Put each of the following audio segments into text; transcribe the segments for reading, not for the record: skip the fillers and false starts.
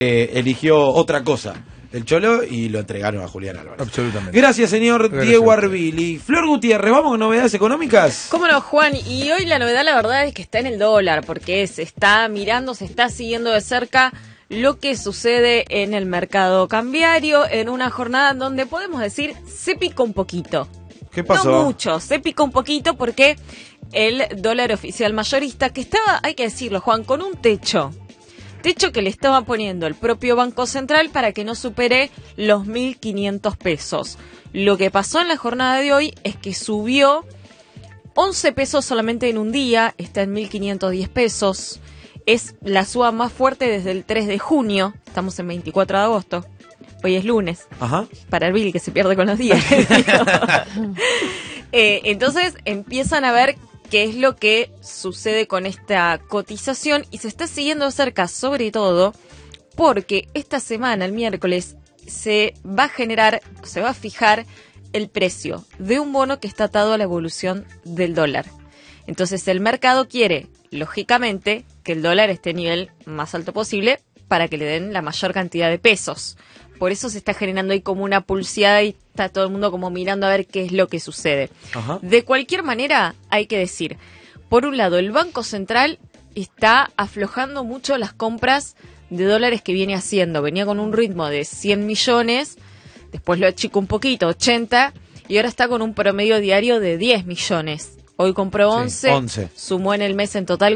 eligió otra cosa, el Cholo, y lo entregaron a Julián Álvarez. Absolutamente. Gracias, señor Gracias. Diego Arbili. Flor Gutiérrez, ¿vamos con novedades económicas? ¿Cómo no, Juan? Y hoy la novedad, la verdad, es que está en el dólar, porque se está mirando, se está siguiendo de cerca lo que sucede en el mercado cambiario en una jornada donde podemos decir se picó un poquito. ¿Qué pasó? No mucho, se picó un poquito porque el dólar oficial mayorista, que estaba, hay que decirlo, Juan, con un techo que le estaba poniendo el propio Banco Central para que no supere los 1.500 pesos. Lo que pasó en la jornada de hoy es que subió 11 pesos solamente en un día, está en 1.510 pesos. Es la suba más fuerte desde el 3 de junio, estamos en 24 de agosto, hoy es lunes. Ajá. Para el Billy que se pierde con los días. Entonces empiezan a ver qué es lo que sucede con esta cotización y se está siguiendo de cerca, sobre todo porque esta semana, el miércoles, se va a fijar el precio de un bono que está atado a la evolución del dólar. Entonces el mercado quiere, lógicamente, que el dólar esté a nivel más alto posible para que le den la mayor cantidad de pesos. Por eso se está generando ahí como una pulseada y está todo el mundo como mirando a ver qué es lo que sucede. Ajá. De cualquier manera, hay que decir, por un lado, el Banco Central está aflojando mucho las compras de dólares que viene haciendo. Venía con un ritmo de 100 millones, después lo achicó un poquito, 80, y ahora está con un promedio diario de 10 millones. Hoy compró 11, Sí, 11. Sumó en el mes en total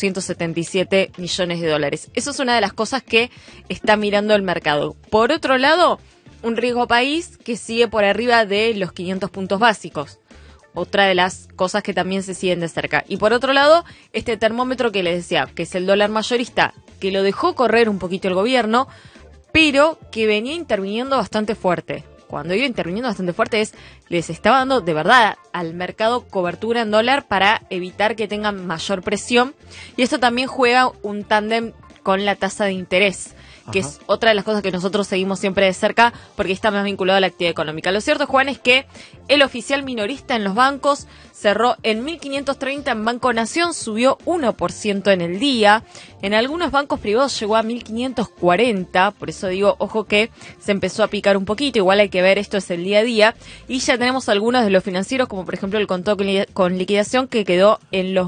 477 millones de dólares. Eso es una de las cosas que está mirando el mercado. Por otro lado, un riesgo país que sigue por arriba de los 500 puntos básicos. Otra de las cosas que también se siguen de cerca. Y por otro lado, este termómetro que les decía, que es el dólar mayorista, que lo dejó correr un poquito el gobierno, pero que venía interviniendo bastante fuerte. Cuando iba interviniendo bastante fuerte les estaba dando de verdad al mercado cobertura en dólar para evitar que tengan mayor presión. Y esto también juega un tándem con la tasa de interés, que es otra de las cosas que nosotros seguimos siempre de cerca porque está más vinculado a la actividad económica. Lo cierto, Juan, es que el oficial minorista en los bancos cerró en 1.530 en Banco Nación, subió 1% en el día. En algunos bancos privados llegó a 1.540, por eso digo, ojo que se empezó a picar un poquito, igual hay que ver, esto es el día a día. Y ya tenemos algunos de los financieros, como por ejemplo el contado con liquidación, que quedó en los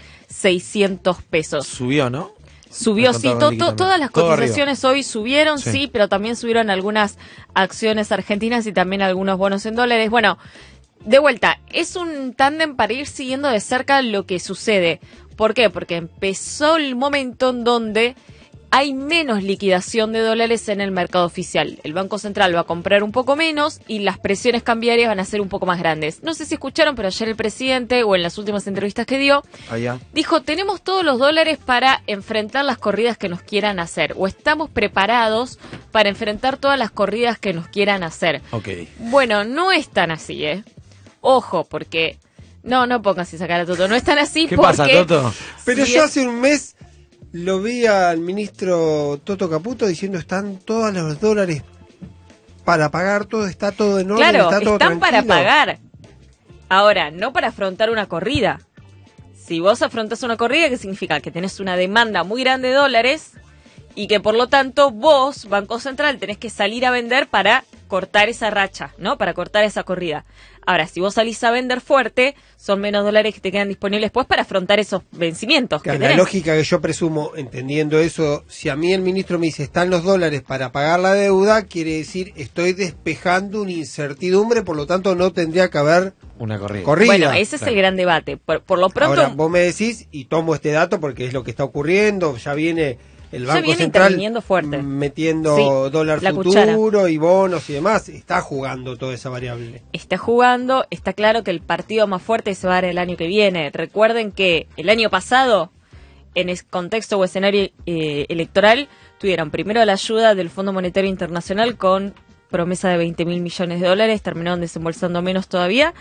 1.600 pesos. Subió, ¿no? Subió, sí, todas las Todo cotizaciones hoy subieron, Sí. sí, pero también subieron algunas acciones argentinas y también algunos bonos en dólares. Bueno, de vuelta, es un tándem para ir siguiendo de cerca lo que sucede. ¿Por qué? Porque empezó el momento en donde hay menos liquidación de dólares en el mercado oficial. El Banco Central va a comprar un poco menos y las presiones cambiarias van a ser un poco más grandes. No sé si escucharon, pero ayer el presidente, o en las últimas entrevistas que dio, Allá. dijo, tenemos todos los dólares para enfrentar las corridas que nos quieran hacer, o estamos preparados para enfrentar todas las corridas que nos quieran hacer. Ok. Bueno, no es tan así, ¿eh? Ojo, porque... No pongas esa cara, Toto, no es tan así. ¿Qué porque... pasa, Toto? Pero Sí, yo hace un mes lo vi al ministro Toto Caputo diciendo están todos los dólares para pagar, todo está todo en orden, Claro, está todo están para tranquilo. pagar. Ahora, no para afrontar una corrida. Si vos afrontás una corrida, ¿qué significa? Que tenés una demanda muy grande de dólares y que por lo tanto vos, Banco Central, tenés que salir a vender para cortar esa racha, ¿no? Para cortar esa corrida. Ahora, si vos salís a vender fuerte, son menos dólares que te quedan disponibles después para afrontar esos vencimientos. Claro, que la tenés. lógica que yo presumo, entendiendo eso, si a mí el ministro me dice están los dólares para pagar la deuda, quiere decir estoy despejando una incertidumbre, por lo tanto no tendría que haber Una corrida. corrida. Bueno, ese es el gran debate. Por lo pronto... Ahora, vos me decís, y tomo este dato porque es lo que está ocurriendo, ya viene el Ya Banco viene Central interviniendo fuerte. metiendo Sí, dólar la futuro cuchara. y bonos y demás, está jugando toda esa variable. Está jugando, está claro que el partido más fuerte se va a dar el año que viene. Recuerden que el año pasado, en el contexto o escenario electoral, tuvieron primero la ayuda del Fondo Monetario Internacional con promesa de 20.000 millones de dólares, terminaron desembolsando menos todavía,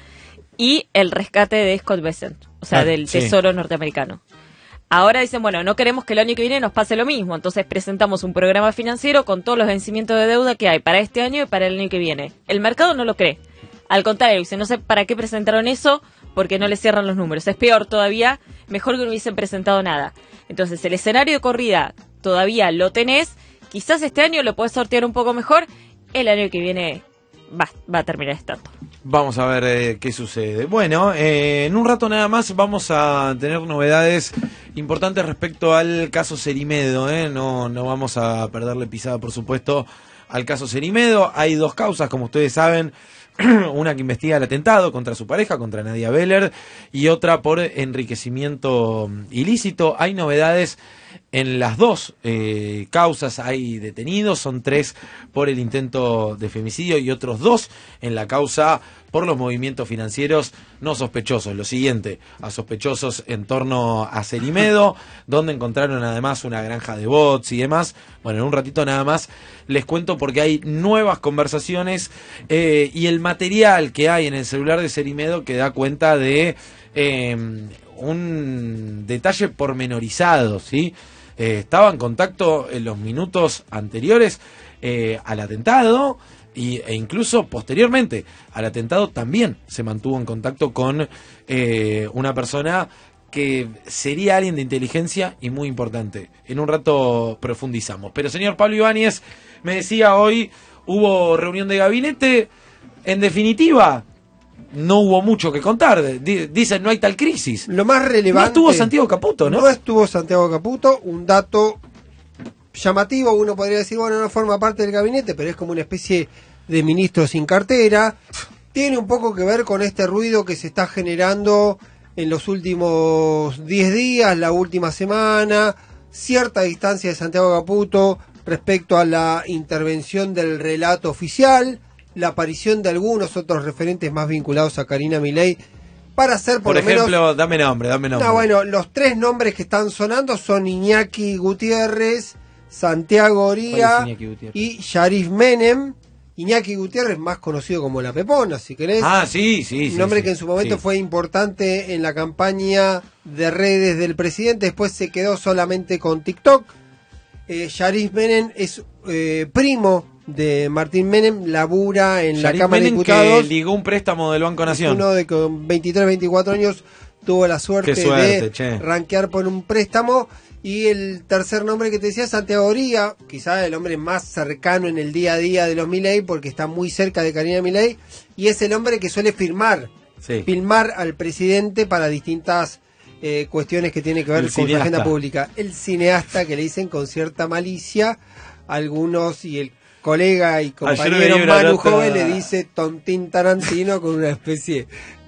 y el rescate de Scott Bessent, o sea, del sí. Tesoro norteamericano. Ahora dicen, bueno, no queremos que el año que viene nos pase lo mismo, entonces presentamos un programa financiero con todos los vencimientos de deuda que hay para este año y para el año que viene. El mercado no lo cree. Al contrario, dice, no sé para qué presentaron eso, porque no le cierran los números. Es peor todavía, mejor que no hubiesen presentado nada. Entonces, el escenario de corrida todavía lo tenés quizás este año lo puedes sortear un poco mejor, el año que viene va a terminar estando. Vamos a ver qué sucede. Bueno, en un rato nada más vamos a tener novedades importantes respecto al caso Cerimedo. No vamos a perderle pisada, por supuesto, al caso Cerimedo. Hay dos causas, como ustedes saben. Una que investiga el atentado contra su pareja, contra Nadia Beller, y otra por enriquecimiento ilícito. Hay novedades en las dos causas, hay detenidos, son 3 por el intento de femicidio y otros 2 en la causa por los movimientos financieros no sospechosos. Lo siguiente, a sospechosos en torno a Cerimedo, donde encontraron además una granja de bots y demás. Bueno, en un ratito nada más les cuento porque hay nuevas conversaciones y el material que hay en el celular de Cerimedo que da cuenta de un detalle pormenorizado, ¿sí? Estaba en contacto en los minutos anteriores al atentado e incluso posteriormente al atentado también se mantuvo en contacto con una persona que sería alguien de inteligencia y muy importante. En un rato profundizamos. Pero señor Pablo Ibáñez, me decía hoy hubo reunión de gabinete, en definitiva no hubo mucho que contar. Dicen no hay tal crisis. Lo más relevante. No estuvo Santiago Caputo, ¿no? No estuvo Santiago Caputo, un dato llamativo, uno podría decir, bueno, no forma parte del gabinete, pero es como una especie de ministro sin cartera. Tiene un poco que ver con este ruido que se está generando en los últimos 10 días, la última semana, cierta distancia de Santiago Caputo respecto a la intervención del relato oficial, la aparición de algunos otros referentes más vinculados a Karina Milei, para hacer por lo ejemplo, menos... dame nombre. No, bueno, los 3 nombres que están sonando son Iñaki Gutiérrez, Santiago Oría y Yarif Menem. Iñaki Gutiérrez, más conocido como La Pepona, si querés. Ah, sí. Un nombre que en su momento fue importante en la campaña de redes del presidente, después se quedó solamente con TikTok. Yarif Menem es primo de Martín Menem, labura en la Cámara de Diputados. Que ligó un préstamo del Banco Nación. Uno de con 23, 24 años tuvo la suerte de rankear por un préstamo. Y el tercer nombre que te decía, Santiago Oría, quizás el hombre más cercano en el día a día de los Milei, porque está muy cerca de Karina Milei, y es el hombre que suele filmar al presidente para distintas cuestiones que tienen que ver con su agenda pública. El cineasta, que le dicen con cierta malicia, algunos, y el colega y compañero Manu Joven le dice Tontín Tarantino, con una especie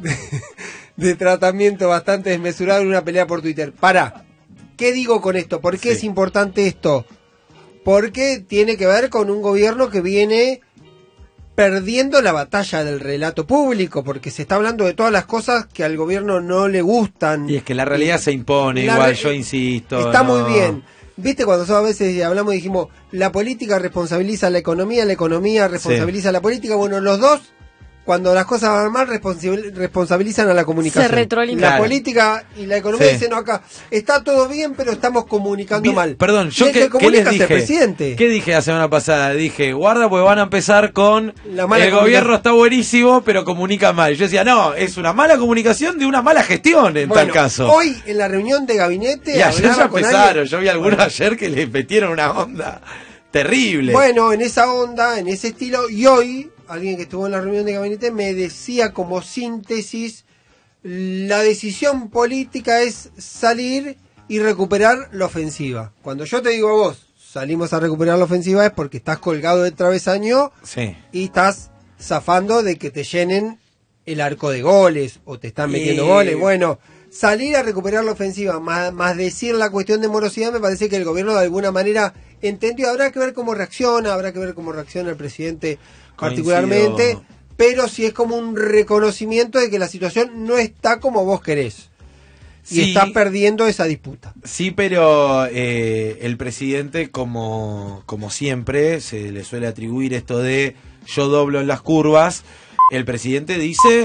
de tratamiento bastante desmesurado en una pelea por Twitter. ¿Qué digo con esto? ¿Por qué es importante esto? Porque tiene que ver con un gobierno que viene perdiendo la batalla del relato público, porque se está hablando de todas las cosas que al gobierno no le gustan. Y es que la realidad se impone, igual yo insisto. Está muy bien. ¿Viste cuando a veces hablamos y dijimos, la política responsabiliza a la economía responsabiliza a la política? Bueno, los dos, cuando las cosas van mal, responsabilizan a la comunicación. Se retroalimentan. La política y la economía dicen, no, acá está todo bien, pero estamos comunicando mal. Perdón, yo ¿qué les dije? Presidente. ¿Qué dije la semana pasada? Dije, guarda, porque van a empezar con el gobierno está buenísimo, pero comunica mal. Yo decía, no, es una mala comunicación de una mala gestión en tal caso. Hoy, en la reunión de gabinete... Y ayer ya empezaron, yo vi algunos ayer que le metieron una onda terrible. Bueno, en esa onda, en ese estilo, y hoy... Alguien que estuvo en la reunión de gabinete me decía como síntesis, la decisión política es salir y recuperar la ofensiva. Cuando yo te digo a vos, salimos a recuperar la ofensiva, es porque estás colgado del travesaño y estás zafando de que te llenen el arco de goles o te están metiendo goles. Bueno, salir a recuperar la ofensiva, más decir la cuestión de morosidad, me parece que el gobierno de alguna manera entendió. Habrá que ver cómo reacciona el presidente particularmente, pero sí es como un reconocimiento de que la situación no está como vos querés y está perdiendo esa disputa. Sí, pero el presidente, como siempre, se le suele atribuir esto de yo doblo en las curvas. El presidente dice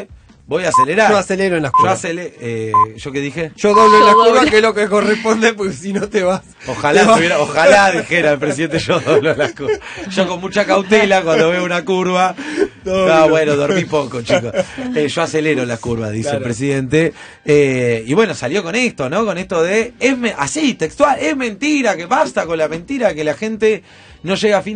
Voy a acelerar. Yo acelero en las curvas. ¿Yo qué dije? Yo doblo en la curva, que es lo que corresponde, porque si no te vas. Ojalá dijera el presidente, yo doblo en las curvas. Yo con mucha cautela, cuando veo una curva. Bueno, dormí poco, chicos. Yo acelero las curvas, dice el presidente. Y bueno, salió con esto, ¿no? Con esto de, así, textual, es mentira, que basta con la mentira, que la gente no llega a fin